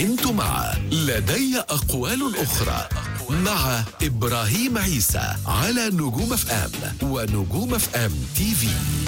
انتم مع لدي أقوال أخرى مع إبراهيم عيسى على نجوم اف ام ونجوم اف ام تي في.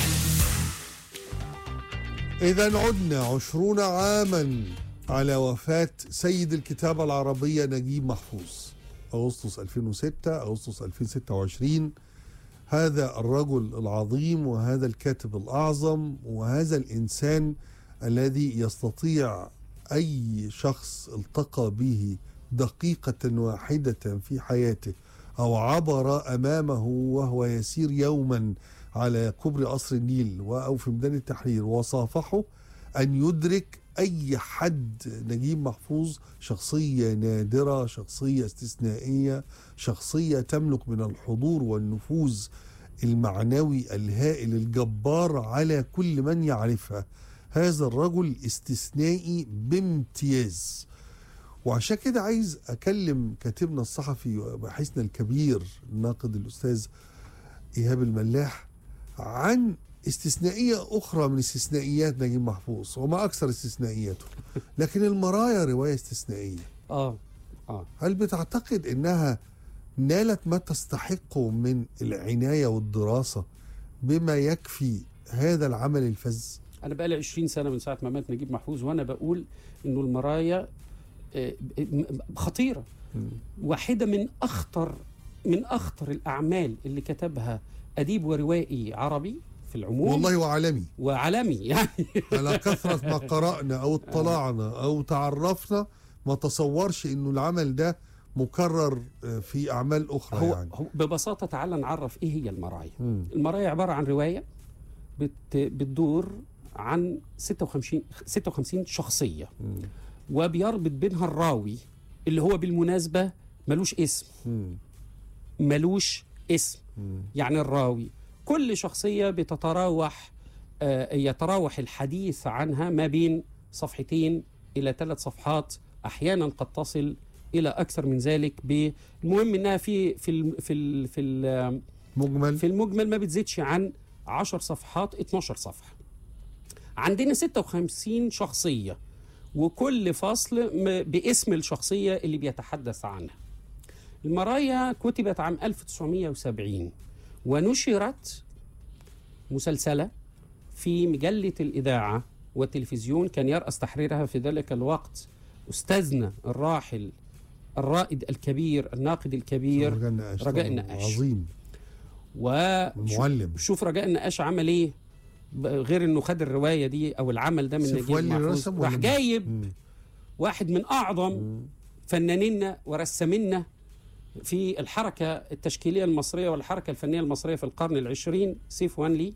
إذا عدنا 20 عاما على وفاة سيد الكتابة العربية نجيب محفوظ، أغسطس 2006 أغسطس 2026. هذا الرجل العظيم وهذا الكاتب الأعظم وهذا الإنسان الذي يستطيع أي شخص التقى به دقيقة واحدة في حياته أو عبر أمامه وهو يسير يوما على كوبري قصر النيل أو في ميدان التحرير وصافحه أن يدرك أي حد نجيب محفوظ شخصية نادرة، شخصية استثنائية، شخصية تملك من الحضور والنفوذ المعنوي الهائل الجبار على كل من يعرفها. هذا الرجل استثنائي بامتياز، وعشان كده عايز أكلم كاتبنا الصحفي وباحثنا الكبير الناقد الأستاذ إيهاب الملاح عن استثنائية أخرى من استثنائيات نجيب محفوظ وما أكثر استثنائياته. لكن المرايا رواية استثنائية. هل بتعتقد إنها نالت ما تستحقه من العناية والدراسة بما يكفي هذا العمل الفذ؟ أنا بقالي 20 سنة من ساعة ما مات نجيب محفوظ وأنا بقول إنه المرايا خطيرة، واحدة من أخطر الأعمال اللي كتبها أديب وروائي عربي في العموم، والله وعالمي يعني على كثرة ما قرأنا أو اطلعنا أو تعرفنا ما تصورش إنه العمل ده مكرر في أعمال أخرى. هو ببساطة تعالى نعرف إيه هي المرايا. المرايا عبارة عن رواية بتدور عن 56 شخصية، وبيربط بينها الراوي اللي هو بالمناسبة ملوش اسم. يعني الراوي كل شخصية يتراوح الحديث عنها ما بين 2 إلى 3 صفحات، أحيانا قد تصل إلى أكثر من ذلك. المهم إنها في المجمل ما بتزيدش عن 10 صفحات 12 صفحة. عندنا 56 شخصية وكل فصل باسم الشخصية اللي بيتحدث عنها. المرايا كتبت عام 1970 ونشرت مسلسلة في مجلة الإذاعة والتلفزيون. كان يرأس تحريرها في ذلك الوقت أستاذنا الراحل الرائد الكبير الناقد الكبير رجاء النقاش، عظيم ومعلم. شوف رجاء النقاش عمل ايه غير انه خد الرواية دي او العمل ده من نجيب محفوظ، راح جايب واحد من اعظم فنانينا ورسامينا في الحركة التشكيلية المصرية والحركة الفنية المصرية في القرن العشرين، سيف وانلي،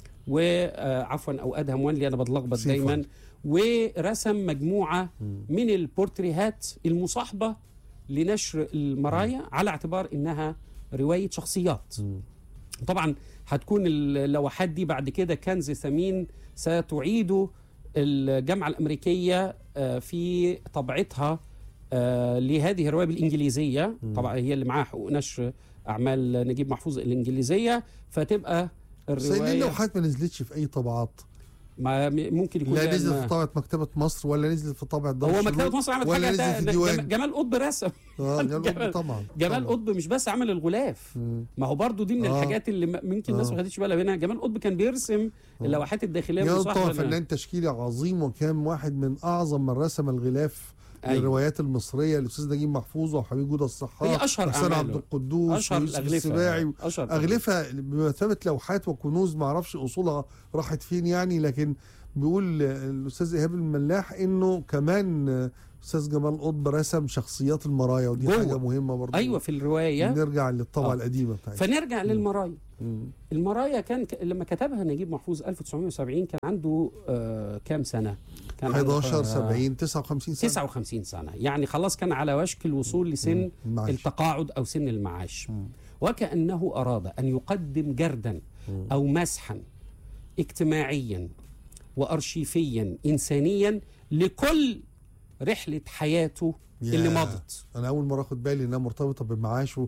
أو أدهم وانلي، أنا بتلخبط دايما، ورسم مجموعة من البورتريهات المصاحبة لنشر المرايا على اعتبار إنها رواية شخصيات. طبعا هتكون اللوحات دي بعد كده كنز ثمين ستعيد الجامعة الأمريكية في طبعتها لهذه الرواية بالإنجليزية. طبعا هي اللي معاها حقوق نشر أعمال نجيب محفوظ الإنجليزية، فتبقى الرواية اللوحات ما نزلتش في أي طبعات. ما ممكن يكون لا نزلت في طبعة مكتبة مصر ولا نزلت في طبعة دار الشروق. هو مكتبة مصر عملت حاجة جمال قطب رسم. جمال قطب مش بس عمل الغلاف، ما هو برضو دي من الحاجات اللي ممكن الناس ما خدتش بالها منها. جمال قطب كان بيرسم اللوحات الداخلية المصاحبة. فنان تشكيلي عظيم، وكان واحد من أعظم من رسم الغلاف الروايات المصرية، الأستاذ نجيب محفوظ وحبيب جودة الصحات، حسين عبد القدوس، السباعي، أغلفة بمثابة لوحات وكنوز ما اعرفش أصولها راحت فين يعني. لكن بيقول الأستاذ إيهاب الملاح إنه كمان أستاذ جمال قطب رسم شخصيات المرايا، ودي حاجة مهمة برضه. أيوة في الرواية نرجع للطبعة القديمة بتاعتها. فنرجع للمرايا. المرايا كان لما كتبها نجيب محفوظ 1970 كان عنده كام سنة؟ كان 11 70 59 سنة، يعني خلاص كان على وشك الوصول لسن التقاعد أو سن المعاش. وكأنه أراد أن يقدم جردا أو مسحا اجتماعيا وأرشيفيا إنسانيا لكل رحلة حياته اللي مضت. أنا أول مرة أخد بالي إنها مرتبطة بمعاشه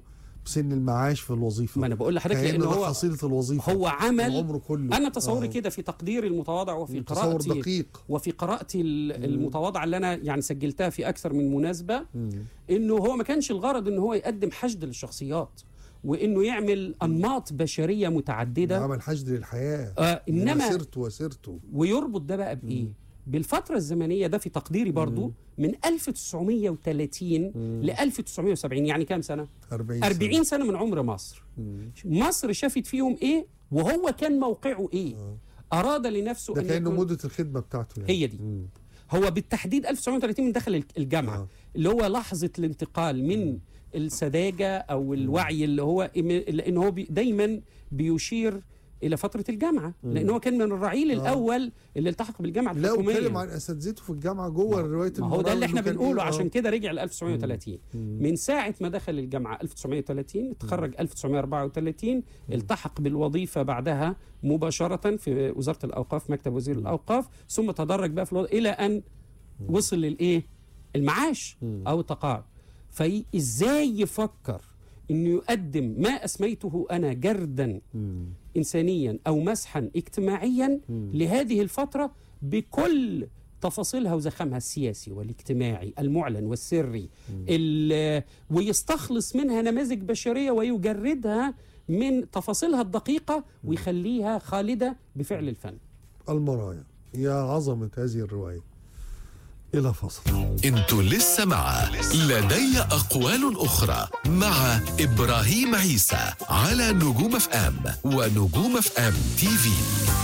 سن المعاش في الوظيفه. ما انا بقول لحضرتك لان هو حصيله الوظيفه، هو عمل عمره كله. انا تصوري كده في تقديري المتواضع وفي قراءتي دقيق. وفي قراءتي المتواضعه اللي انا يعني سجلتها في اكثر من مناسبه، انه هو ما كانش الغرض ان هو يقدم حشد للشخصيات وانه يعمل انماط بشريه متعدده، عمل حشد للحياه. انما وسيرته ويربط ده بقى بايه؟ بالفترة الزمنية ده في تقديري برضو من 1930 ل 1970، يعني كام سنة؟ 40 سنة من عمر مصر. مصر شافت فيهم ايه وهو كان موقعه ايه؟ أراد لنفسه ده كأنه مدة الخدمة بتاعته يعني. هي دي. هو بالتحديد 1930 من دخل الجامعة اللي هو لحظة الانتقال من السذاجة أو الوعي اللي هو، لأنه هو دايما بيشير الى فتره الجامعه، لان هو كان من الرعيل الاول اللي التحق بالجامعه الحكوميه. لا، واتكلم عن اساتذته في الجامعه جوه روايه ما هو ده اللي احنا بنقوله، عشان كده رجع ل 1930. من ساعه ما دخل الجامعه 1930 اتخرج 1934 التحق بالوظيفه بعدها مباشره في وزاره الاوقاف، مكتب وزير الاوقاف، ثم تدرج بقى في الى ان وصل للايه؟ المعاش او التقاعد. فازاي يفكر انه يقدم ما اسميته انا جردا انسانيا او مسحا اجتماعيا لهذه الفتره بكل تفاصيلها وزخمها السياسي والاجتماعي المعلن والسري، ويستخلص منها نماذج بشريه ويجردها من تفاصيلها الدقيقه ويخليها خالده بفعل الفن. المرايا، يا عظمه هذه الروايه. إلى فصل. انتوا لسه مع لدي أقوال أخرى مع إبراهيم عيسى على نجوم اف ام ونجوم اف ام تي في.